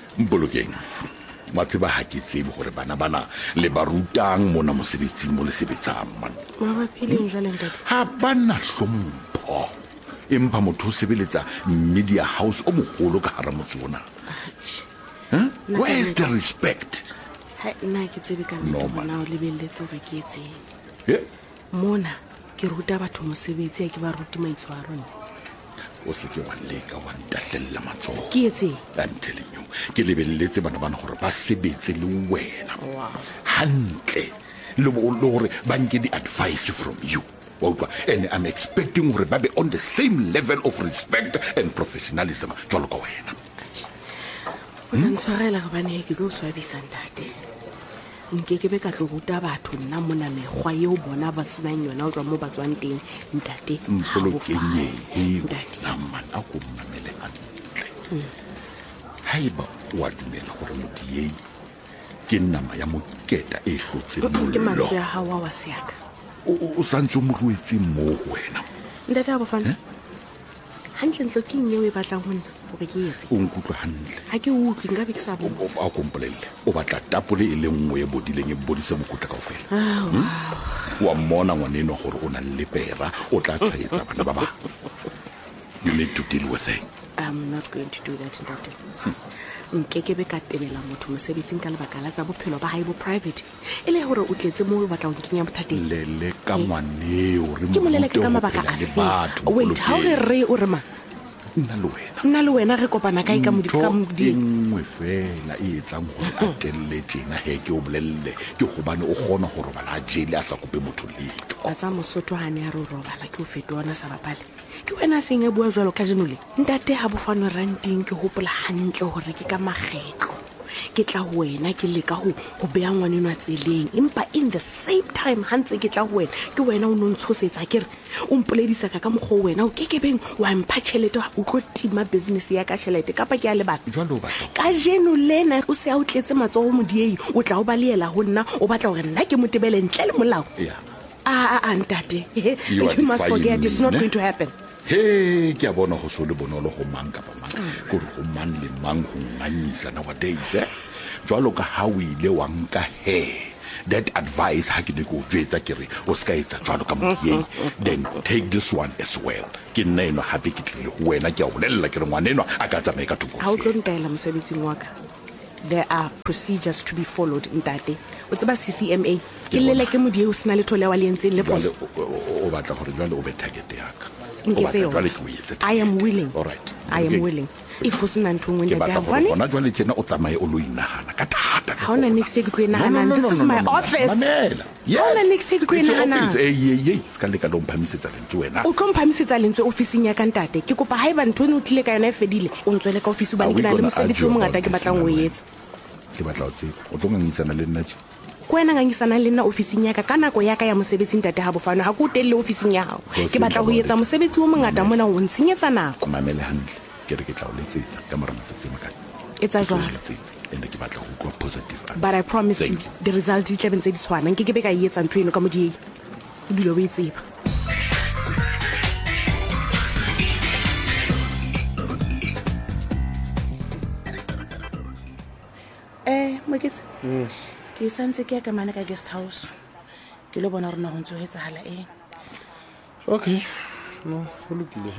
Mbolokeng wa tseba ha ke tsebe gore bana le ba rutang mona mosebetsing mo le sebetsang man. Mabapi le jwale ntate. Ha bana hlompho. Empa motho o sebeletsa media house o mogolo ka hara motse ona. Where is the respect? Hai nna ke tsebe ka nnete bona o lebelletse hore ke etseng. Mona ke ruta batho mosebetsi ya ke ba ruti maitshwaro. O se ke wa leka wa ntahlella matsoho. Ke etseng? I'm telling you. Ke lebelletse bana hore ba sebetse le wena. Hantle. Le hore ba nke di advice from you. And I'm expecting hore ba be on the same level of respect and professionalism jwalo ka wena. O ntshwarela ga bane ke go swabisa ntate. Nkeke be ka tlo ruta batho nna mona mekgwa eo bona ba senang yona o tswa mo batswang teng ntate. Mpolokenye nna mana go mmamele hantle. Haiba wa dumela gore modiei ke nama ya moketa e hlotseng mollo. Ke mantswe ya hawa wa seaka. O santse mo ruetse mo wena. Ntate a bofana. Hantle ntlo ke nyewe e batlang ho nna hore ke etse. O nkutlwa hantle. Ha ke utlwe nka be ke sa bona. O a kompolelle. O batla tapole e le nngwe e bodileng e bodise mokutla kaofela. Wa mmona ngwaneno gore o na le pera o tla tshwaetsa bana ba bang. You need to deal with it. I'm not going to do that ntate. Nkeke be ka tebela motho mosebetsing ka lebaka la tsa bophelo ba hae bo private. Ele hore o tletse mo o batla ho kenya bothateng. Lele ka ngwaneo re mo. Ke molele ka mabaka a fe? Wait, how re o re ma? Nna le wena re kopana kae ka modidi? Nngwe fela e etsang gore a telle tjena he ke o bolelle ke gobane o gona go robala jele a sa kope motho letho. Ba tsa mosotho ha ne a re robala ke o fetona sa bapale. Ke wena seng e bua jwalo ka jenole. Ntate ha bofano ranting ke hopola hantle hore ke ka makgetlo. Ke tla wena ke leka ho beya ngwaneno a tseleng empa in the same time hantse ke tla wena ke wena o nontshosetsa ke re o mpoledisa ka mokgo wena o kekebeng wa mpha tšhelete o tlo tima business ya ka tšhelete kapa ke a le batho jwalo ba ka jeno lena o se a o tletse matsogo modiei o tla o baleela ho nna o batla hore nna ke motebele ntle le molao ntate you must forget it's not going to happen. Hey, ke a bona go so le bonolo go mang kapa mang go re go mang le mang go nganyisa nowadays jwalo ka ha o ile wa nka that advice ha ke ne go jwetsa ke re o ska etsa jwalo ka modiei then take this one as well ke nna eno happy ke tlile go wena ke a bolella ke re ngwaneno a ka tsamaye ka thoko ha o tlo ntela mosebetsing wa ka. There are procedures to be followed ntate o tseba CCMA ke lele ke modiei o sena le thole wa le entseng le poso o batla gore jwale o be target ya ka. I am willing. All right. I am willing. If was not to win the Davani, ona jwale tjena o tsamaye o lo inahana ka thata. Ha ona next week go inahana. This is my office. Yes. Ha ona next week go inahana. Ska le ka lo mphamisetsa lentswe wena. O tlo mphamisetsa lentswe office ya ka ntate. Ke kopa haeba ntho o tlile ka yona e fedile. O ntswele ka office ba nkina le mosebetsi o mongata ke batlang o etsa. Ke batla o tseba. O tlo ngangisana le nna tje. Kwena ngangisana le nna ofising ya ka nako ya ka ya mosebetsi ntate ha bofano ha go telle ofising ya hao ke batla ho etsa mosebetsi o mongata mona o ntshenyetsa nako mamele hantle ke re ke tla o letsetsa ka mora mosebetsi makana etsa jwalo ene ke batla go utlwa positive but I promise you the result di tla bentse di tshwana nke ke be ka etsa ntho eno ka modiei o dilo o itseba Moketsa ke santse ke ka mana ka guest house ke lo bona rona go ntse ho etsahala eng okay no go lokile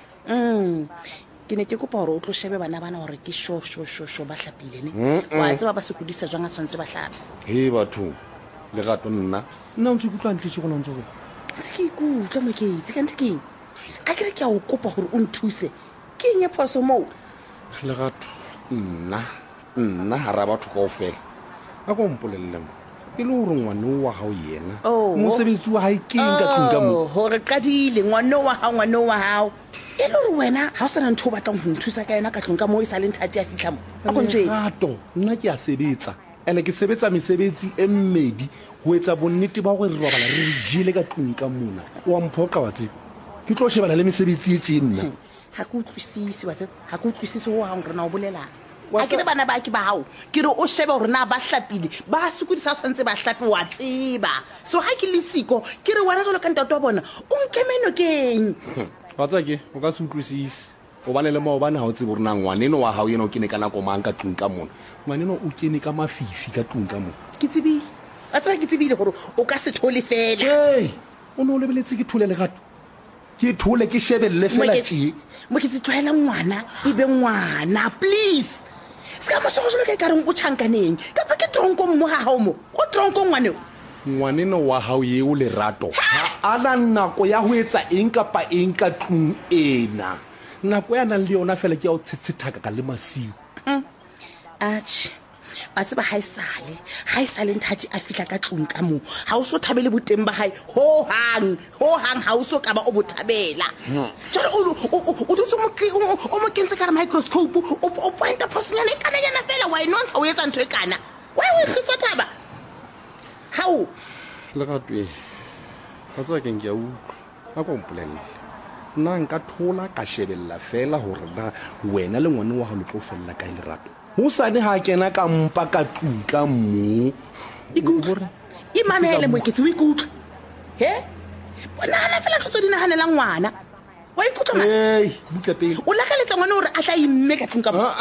ke ne ke kopa hore o tlo shebe bana hore ke sho ba hlapile ne wa tseba ba se kudisa jwang a tshwantse ba hlapa batho le gato nna o se kutlwa ntle go ntse go se ke ikutla Moketsi ka ntse keng a ke re ke a o kopa hore o nthuse ke eng e phoso mo le gato nna ha ra batho kaofela a go mpolelle mo ke le hore ngwane wa hao yena mosebetsi wa hae ke eng ka tlung ka mo hore qadile ngwane wa hao e le hore wena ha o sa ntho o batlang go nthusa ka yona ka tlung ka mo e sa le nthati ya fitla mo a go ntjwetsa gato nna ke a sebetsa ene ke sebetsa mesebetsi e mmedi ho etsa bonnete ba gore re robala re jile ka tlung ka mona wa mphoqa wa tseba ke tlo shebana le mesebetsi e tjena ha ke utlwisisi wa tseba ha ke utlwisisi ho hang rena o bolela a ke re bana ba ke ba hao ke re o shebe hore na ba hlapile ba sukudisa tshwantse ba hlapi wa tseba so ha ke le siko ke re wena jalo ka ntato wa bona o nkemeno keng wa tsa ke o ka se utlwisisi o bane le maobane ha o tsebe rena ngwaneno wa hao yena o kene ka nako mang ka tlung ka mona ngwaneno o kene ka mafifi ka tlung ka mona ke tsebile a tseba ke tsebile gore o ka se thole fela o no lebeletse ke thole legato ke thole ke shebelle fela tee mo ke tloela ngwana ebe ngwana please ska mo so jole ka reng o tšhankaneng ka tsa ke tronko mo ga hao mo o tronko ngwaneo ngwaneno wa hao yeo lerato ha ana nako ya ho etsa eng kapa eng ka tlung ena nako ya nang le yona fela ke ya o tshitsithaka ka le masiu ach a tseba haisale nthati a fihla ka tlung ka mo ha o so thabele boteng ba hae ho hang ha o so ka ba o bothabela jalo o tutse o mo kentse ka microscope o pointa phosonyana e kana yana fela wa inontsha o etsa ntho e kana wa o khisa thaba hao legatwe ka tswa keng ke a utlwa a ko mpolelle nna nka thola ka shebella fela hore na wena le ngwane wa hao le tlo fella ka lerato ho sane ha kena ka mpa ka tlung ka mo ikutla imamele mo ke tsi ikutla bona hana fela tlotso di nahanela ngwana wa ikutla ma butla pele o lakaletsa ngwana hore a tla imme ka tlung ka mo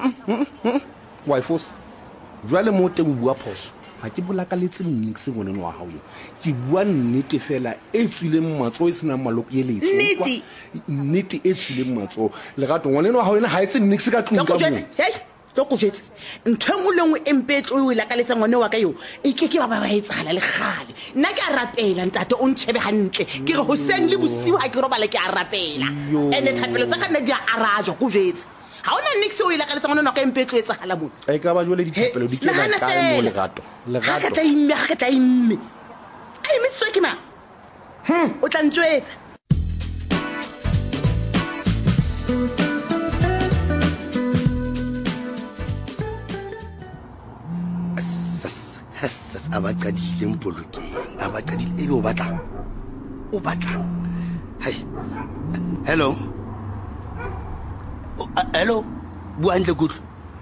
wifos jwale mo teng bua phoso ha ke bolakaletse nnix ngwaneno wa hao yo ke bua nnete fela e tswileng matso e sena maloko ye letso nnete e tswileng matso legato ngwaneno wa hao ena ha etse nnix ka tlung ka mo go jetse ntho engwe le ngwe empetlo o ilakaletsa ngwane wa ka yo e ke ba etsala le gale nna ke a rapela ntate o ntshebe hantle ke re hoseng le bosiu ha ke robala ke a rapela ene thapelo tsa ka nna di a arajwa go jetse ha ona nix o ilakaletsa ngwane wa ka empetlo e tsagala mona e ka ba jole dithapelo di ke ba ka mo legato ha ka tla imme ai mitswe ke ma o tla ntjwetsa abaqadile mpolokeng abaqadile ebe o batlang hai hello bua ntle kutlo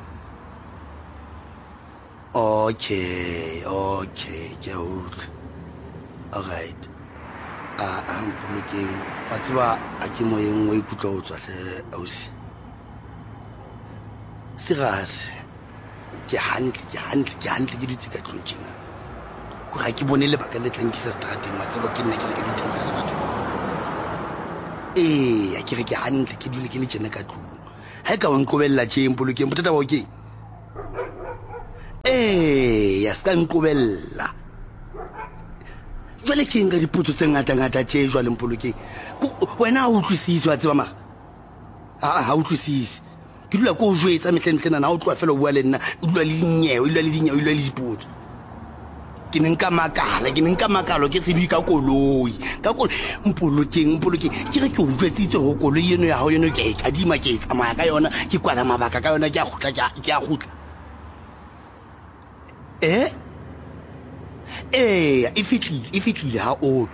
okay ke utlwa alright mpolokeng wa tseba a ke moyeng wa ikutlwa o tswa hle ausi serious ke hantle ke dutse ka tlong tjena go ga ke bone lebaka le tlankisa strateng wa tseba ke nna ke re ke dithabisa le batho a ke re ke hantle ke dule ke le tjena ka tlong ha ka wa nqobella tjeng polokeng botata ba okeng ya ska nqobella jwale ke nka dipotso tse ngata tje jwale mpolokeng wena ha o utlwisisi wa tseba mara ha o utlwisisi ke dula ko o jwetsa metlena na o tloa fela o bua le nna o dula le dinyewe o dula le dipotso ke ne nka makalo ke se ka koloi mpolokeng ke re ke o jwetsitse ho koloi eno ya hao eno ke e kadima ke e tsamaya ka yona ke kwala mabaka ka yona ke a gutla e fitlile ha oto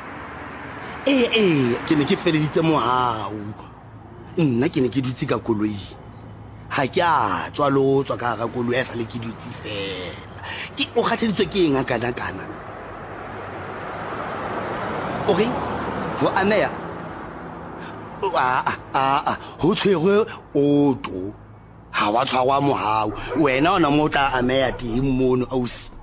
ke ne ke feleditse mohau nna ke ne ke dutse ka koloi ha ke a tswa lo tswa ka ga koloi ya sale ke dutse fela ke o kgatheditswe ke eng kana okay ho ameya ho tshwerwe oto ha wa tshwarwa mohau wena ona mo tla ameya teng mono ausi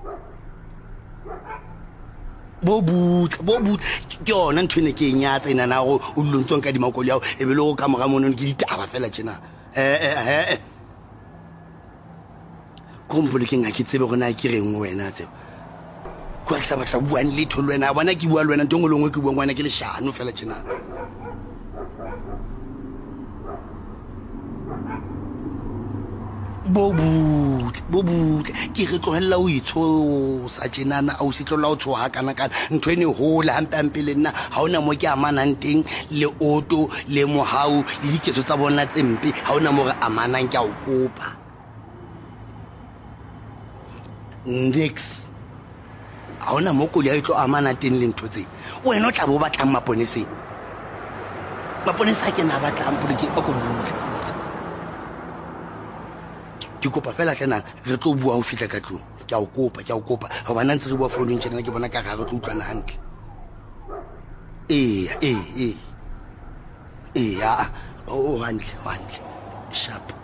bobut ke yona ntho ne ke nyatsa ena na go o lontsong ka dimakolo yao e be le go ka moga mono ke ditaba fela tjena kompole ke nga ke tsebe gona ke reng wena tsebe go a ke sa batla buang le tholo wena bona ke bua le wena ntong lengwe ke bua ngwana ke le shano fela tjena bobut ke re tlohella o itshosa tjenana a o se tlola o tshoha kana ntho ene hola hampe le nna ha ona mo ke amanang teng le oto le mohau le diketso tsa bona tsempe ha ona mo re amanang ke a o kopa ndex ha ona mo ko ya tlo amana teng le ntho tse wena o tla bo batlang maponesa ke na batlang poleke o ko butla ke kopa fela tlena re tlo bua ho fitla ka tlong ke a o kopa ha bana ntse re bua phone tjena ke bona ka ga re tlo utlwana hantle o hantle sharp